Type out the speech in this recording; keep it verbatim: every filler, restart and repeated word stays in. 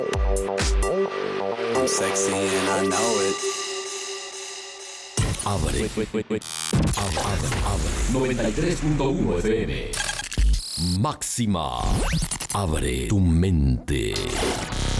I'm sexy and I know it. Abre, abre, abre, noventa y tres punto uno F M. Máxima. Abre tu mente.